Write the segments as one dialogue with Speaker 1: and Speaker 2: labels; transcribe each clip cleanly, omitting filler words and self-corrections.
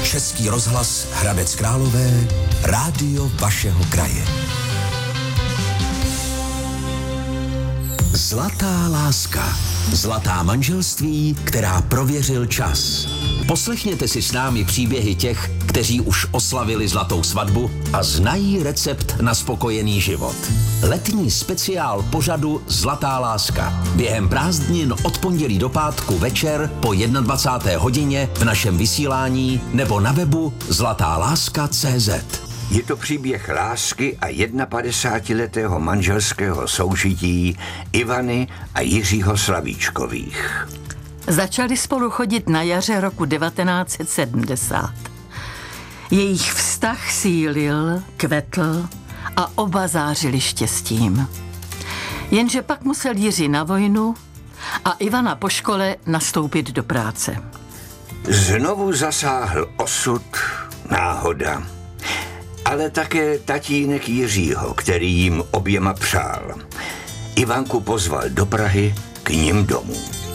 Speaker 1: Český rozhlas Hradec Králové, rádio vašeho kraje. Zlatá láska. Zlatá manželství, která prověřil čas. Poslechněte si s námi příběhy těch, kteří už oslavili zlatou svatbu a znají recept na spokojený život. Letní speciál pořadu Zlatá láska. Během prázdnin od pondělí do pátku večer po 21. hodině v našem vysílání nebo na webu zlatáláska.cz.
Speaker 2: Je to příběh lásky a 51letého manželského soužití Ivany a Jiřího Slavíčkových.
Speaker 3: Začali spolu chodit na jaře roku 1970. Jejich vztah sílil, kvetl a oba zářili štěstím. Jenže pak musel Jiří na vojnu a Ivana po škole nastoupit do práce.
Speaker 2: Znovu zasáhl osud, náhoda, ale také tatínek Jiřího, který jim oběma přál. Ivanku pozval do Prahy k nim domů.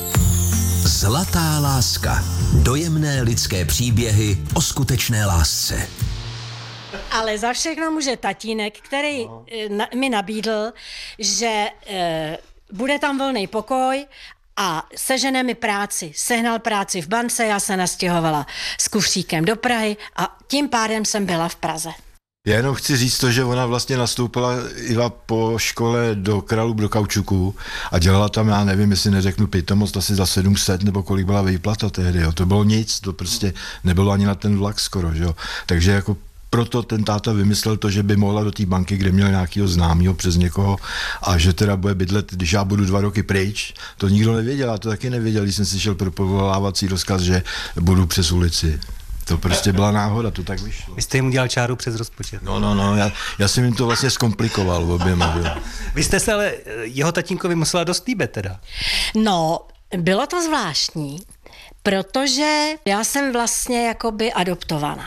Speaker 1: Zlatá láska. Dojemné lidské příběhy o skutečné lásce.
Speaker 4: Ale za všechno může tatínek, který mi nabídl, že bude tam volný pokoj a sežene mi práci. Sehnal práci v bance, já se nastěhovala s kufříkem do Prahy a tím pádem jsem byla v Praze.
Speaker 5: Já jenom chci říct to, že ona vlastně nastoupila Iva po škole do Kralub do Kaučuku a dělala tam, já nevím, jestli neřeknu pitomost, asi za 700 nebo kolik byla výplata tehdy, jo. To bylo nic, to prostě nebylo ani na ten vlak skoro, že jo. Takže jako proto ten táta vymyslel to, že by mohla do té banky, kde měl nějakého známého přes někoho a že teda bude bydlet, když já budu 2 roky pryč. To nikdo nevěděl, já to taky nevěděl, když jsem si šel pro povolávací rozkaz, že budu přes ulici. To prostě byla náhoda, to tak vyšlo.
Speaker 6: Vy jste jim udělal čáru přes rozpočet.
Speaker 5: No, já jsem jim to vlastně zkomplikoval oběma. Jo.
Speaker 6: Vy jste se ale jeho tatínkovi musela dost líbit teda.
Speaker 4: No, bylo to zvláštní, protože já jsem vlastně jakoby adoptovaná.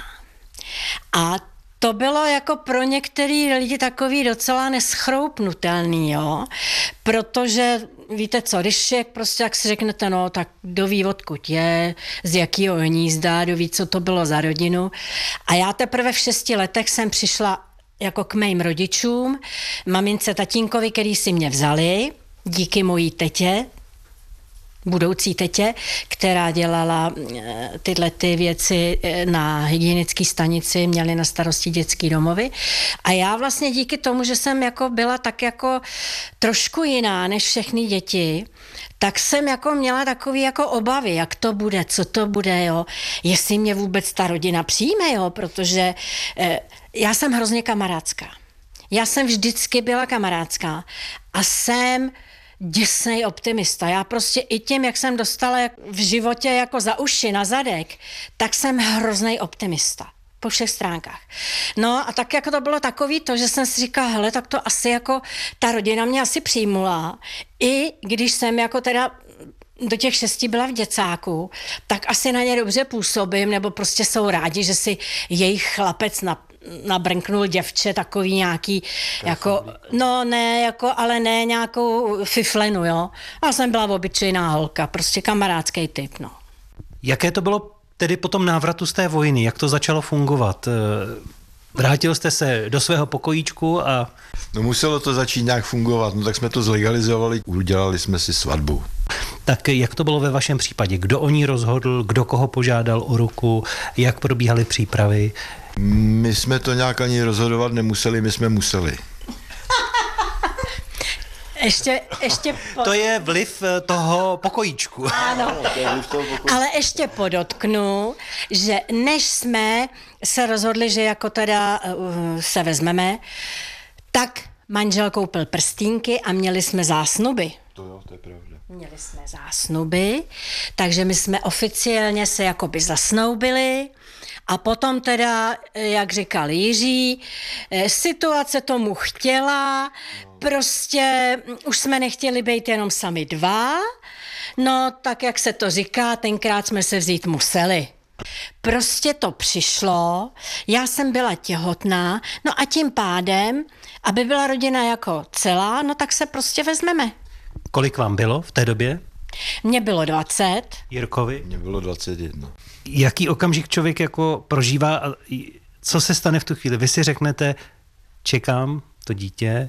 Speaker 4: A to bylo jako pro některý lidi takový docela neschroupnutelný, jo, protože víte co, když je prostě, jak si řeknete, no, tak kdo ví, odkud je, z jakého hnízda, kdo ví, co to bylo za rodinu. A já teprve v 6 letech jsem přišla jako k mým rodičům, mamince, tatínkovi, který si mě vzali, díky mojí tetě, budoucí tetě, která dělala tyhle ty věci na hygienické stanici, měli na starosti dětský domovy. A já vlastně díky tomu, že jsem jako byla tak jako trošku jiná než všechny děti, tak jsem jako měla takový jako obavy, jak to bude, co to bude, jo, jestli mě vůbec ta rodina přijme, jo, protože já jsem hrozně kamarádská. Já jsem vždycky byla kamarádská a jsem děsnej optimista. Já prostě i tím, jak jsem dostala v životě jako za uši, na zadek, tak jsem hroznej optimista. Po všech stránkách. No a tak jako to bylo takový to, že jsem si říkala, hele, tak to asi jako ta rodina mě asi přijmula. I když jsem jako teda do těch 6 byla v děcáku, tak asi na ně dobře působím, nebo prostě jsou rádi, že si jejich chlapec nabrnknul děvče takový nějaký, jako, no ne, jako, ale ne nějakou fiflenu, jo. Já jsem byla obyčejná holka, prostě kamarádský typ, no.
Speaker 6: Jaké to bylo tedy po tom návratu z té vojny? Jak to začalo fungovat? Vrátil jste se do svého pokojíčku a...
Speaker 5: No muselo to začít nějak fungovat, no tak jsme to zlegalizovali, udělali jsme si svatbu.
Speaker 6: Tak jak to bylo ve vašem případě? Kdo o ní rozhodl, kdo koho požádal o ruku, jak probíhaly přípravy?
Speaker 5: My jsme to nějak ani rozhodovat nemuseli, my jsme museli.
Speaker 6: To je vliv toho pokojíčku.
Speaker 4: Ano, ale ještě podotknu, že než jsme se rozhodli, že jako teda se vezmeme, tak manžel koupil prstínky a měli jsme zásnuby.
Speaker 5: To je pravda.
Speaker 4: Měli jsme zásnuby, takže my jsme oficiálně se jakoby zasnoubili. A potom teda, jak říkal Jiří, situace tomu chtěla, prostě už jsme nechtěli být jenom sami 2, no tak jak se to říká, tenkrát jsme se vzít museli. Prostě to přišlo, já jsem byla těhotná, no a tím pádem, aby byla rodina jako celá, no tak se prostě vezmeme.
Speaker 6: Kolik vám bylo v té době?
Speaker 4: Mně bylo 20.
Speaker 6: Jirkovi?
Speaker 5: Mně bylo 21.
Speaker 6: Jaký okamžik člověk jako prožívá a co se stane v tu chvíli? Vy si řeknete, čekám to dítě,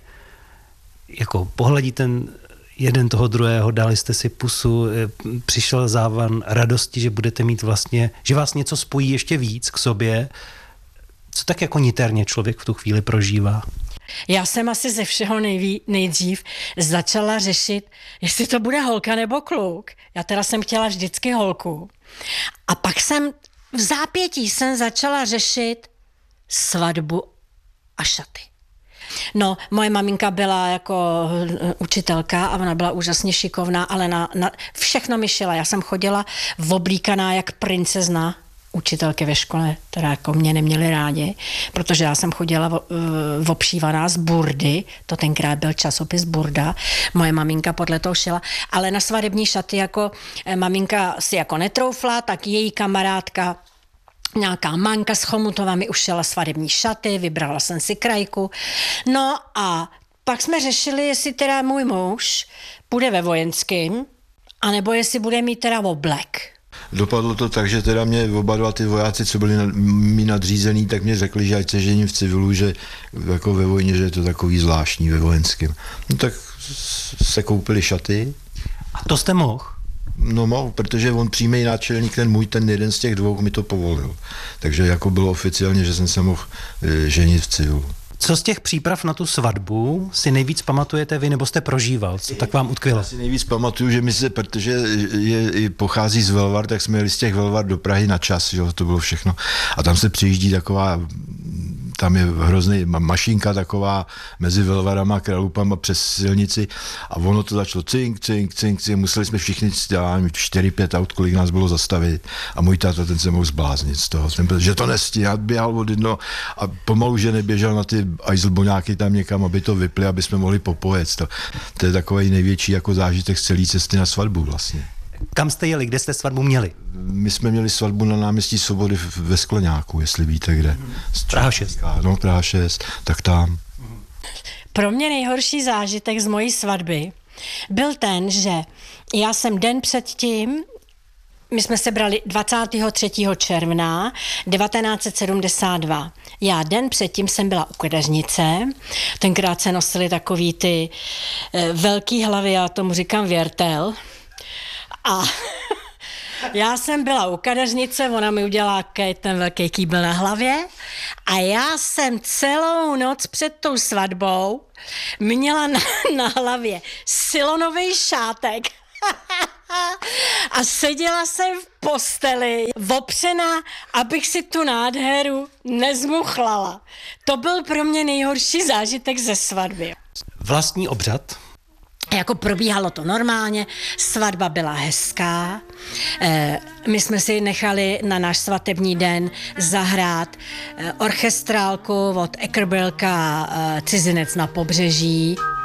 Speaker 6: jako pohladí ten jeden toho druhého, dali jste si pusu, přišel závan radosti, že budete mít vlastně, že vás něco spojí ještě víc k sobě. Co tak jako niterně člověk v tu chvíli prožívá?
Speaker 4: Já jsem asi ze všeho nejdřív začala řešit, jestli to bude holka nebo kluk. Já teda jsem chtěla vždycky holku. A pak jsem v zápětí začala řešit svatbu a šaty. No, moje maminka byla jako učitelka a ona byla úžasně šikovná, ale na všechno mi šila. Já jsem chodila oblíkaná jak princezna. Učitelky ve škole, teda jako mě neměli rádi, protože já jsem chodila obšívaná z Burdy, to tenkrát byl časopis Burda, moje maminka podle toho šila, ale na svadební šaty jako maminka si jako netroufla, tak její kamarádka nějaká Manka z Chomutova mi ušila svadební šaty, vybrala jsem si krajku. No a pak jsme řešili, jestli teda můj muž půjde ve vojenským, anebo jestli bude mít teda oblek.
Speaker 5: Dopadlo to tak, že teda mě oba dva ty vojáci, co byli mý nadřízený, tak mě řekli, že ať se žením v civilu, že jako ve vojně, že je to takový zvláštní ve vojenském. No tak se koupili šaty.
Speaker 6: A to jste mohl?
Speaker 5: No mohl, protože on přímý náčelník, ten jeden z těch dvou mi to povolil. Takže jako bylo oficiálně, že jsem se mohl ženit v civilu.
Speaker 6: Co z těch příprav na tu svatbu si nejvíc pamatujete vy, nebo jste prožíval? Co tak vám utkvělo?
Speaker 5: Já si nejvíc pamatuju, že protože pochází z Velvar, tak jsme jeli z těch Velvar do Prahy na čas, že to bylo všechno. A tam se přijíždí taková, tam je hrozný mašinka taková mezi Velvarama a Kralupama přes silnici a ono to začalo cink, cink, cink, cink. Museli jsme všichni 4-5 aut, kolik nás bylo zastavit a můj táta ten se mohl zbláznit z toho, že to nestíhal, běhal od jedno a pomalu, že neběžel na ty ajzlboňáky tam někam, aby to vypli, aby jsme mohli popojet. To je takový největší jako zážitek z celé cesty na svatbu vlastně.
Speaker 6: Kam jste jeli, kde jste svatbu měli?
Speaker 5: My jsme měli svatbu na náměstí Svobody ve Skleňáku, jestli víte kde.
Speaker 6: Praha 6.
Speaker 5: No, Praha 6, tak tam.
Speaker 4: Pro mě nejhorší zážitek z mojí svatby byl ten, že já jsem den předtím, my jsme se brali 23. června 1972. Já den předtím jsem byla u kadeřnice, tenkrát se nosily takový ty velký hlavy, já tomu říkám věrtel. A já jsem byla u kadeřnice, ona mi udělala ten velký kýbl na hlavě a já jsem celou noc před tou svatbou měla na hlavě silonový šátek a seděla jsem v posteli opřená, abych si tu nádheru nezmuchlala. To byl pro mě nejhorší zážitek ze svatby.
Speaker 6: Vlastní obřad?
Speaker 4: Jako probíhalo to normálně, svatba byla hezká, my jsme si nechali na náš svatební den zahrát orchestrálku od Eckerbelka Cizinec na pobřeží.